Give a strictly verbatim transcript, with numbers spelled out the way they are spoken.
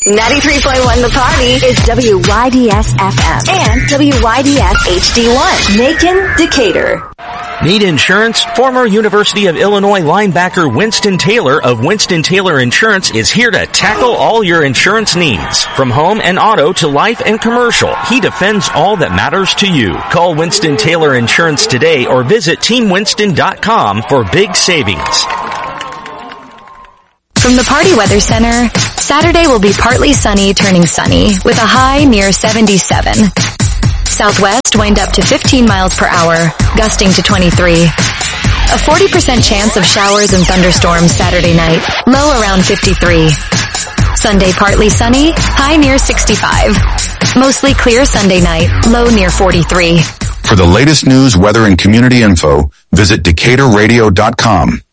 ninety-three point one The Party is W Y D S F M and W Y D S H D one. Macon, Decatur. Need insurance? Former University of Illinois linebacker Winston Taylor of Winston Taylor Insurance is here to tackle all your insurance needs. From home and auto to life and commercial, he defends all that matters to you. Call Winston Taylor Insurance today or visit team winston dot com for big savings. From the Party Weather Center, Saturday will be partly sunny turning sunny with a high near seventy-seven. Southwest wind up to fifteen miles per hour, gusting to twenty-three. A forty percent chance of showers and thunderstorms Saturday night, low around fifty-three. Sunday partly sunny, high near sixty-five. Mostly clear Sunday night, low near forty-three. For the latest news, weather, and community info, visit Decatur Radio dot com.